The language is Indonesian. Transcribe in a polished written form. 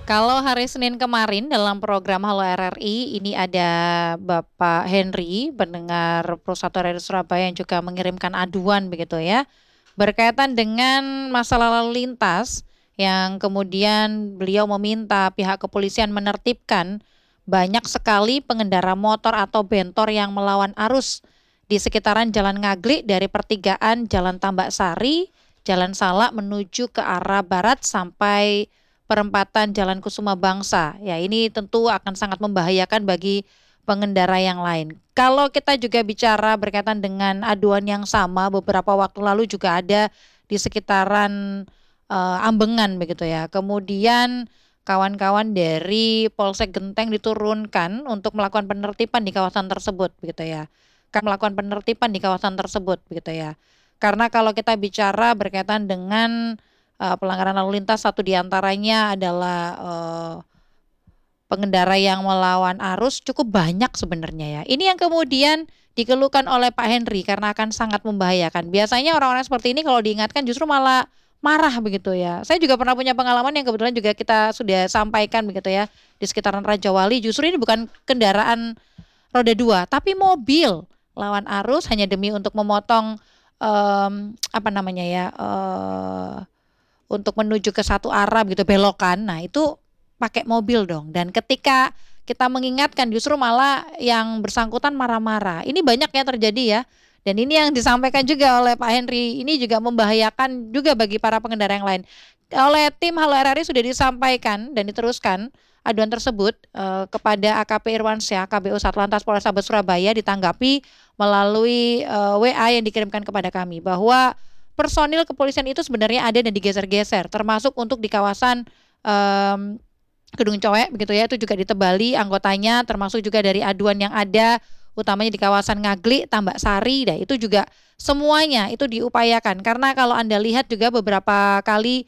Kalau hari Senin kemarin dalam program Halo RRI, ini ada Bapak Henry, pendengar Pro 1 RRI Surabaya yang juga mengirimkan aduan begitu ya, berkaitan dengan masalah lalu lintas yang kemudian beliau meminta pihak kepolisian menertibkan banyak sekali pengendara motor atau bentor yang melawan arus di sekitaran Jalan Ngaglik dari pertigaan Jalan Tambak Sari, Jalan Salak menuju ke arah barat sampai perempatan Jalan Kusuma Bangsa. Ya, ini tentu akan sangat membahayakan bagi pengendara yang lain. Kalau kita juga bicara berkaitan dengan aduan yang sama, beberapa waktu lalu juga ada di sekitaran Ambengan begitu ya. Kemudian kawan-kawan dari Polsek Genteng diturunkan untuk melakukan penertiban di kawasan tersebut begitu ya. Melakukan penertiban di kawasan tersebut begitu ya. Karena kalau kita bicara berkaitan dengan pelanggaran lalu lintas, satu diantaranya adalah pengendara yang melawan arus cukup banyak sebenarnya ya. Ini yang kemudian dikeluhkan oleh Pak Henry karena akan sangat membahayakan. Biasanya orang-orang seperti ini kalau diingatkan justru malah marah begitu ya. Saya juga pernah punya pengalaman yang kebetulan juga kita sudah sampaikan begitu ya di sekitaran Raja Wali. Justru ini bukan kendaraan roda dua, tapi mobil lawan arus hanya demi untuk memotong apa namanya ya, untuk menuju ke satu arah gitu belokan. Nah, itu pakai mobil dong. Dan ketika kita mengingatkan justru malah yang bersangkutan marah-marah. Ini banyak ya terjadi ya. Dan ini yang disampaikan juga oleh Pak Henry. Ini juga membahayakan juga bagi para pengendara yang lain. Oleh tim Halo RRI sudah disampaikan dan diteruskan aduan tersebut kepada AKP Irwansyah, KBO Satlantas Polrestabes Surabaya, ditanggapi melalui WA yang dikirimkan kepada kami bahwa personil kepolisian itu sebenarnya ada dan digeser-geser, termasuk untuk di kawasan Gedung Coek begitu ya, itu juga ditebali anggotanya, termasuk juga dari aduan yang ada utamanya di kawasan Ngaglik, Tambak Sari, dan itu juga semuanya itu diupayakan karena kalau Anda lihat juga beberapa kali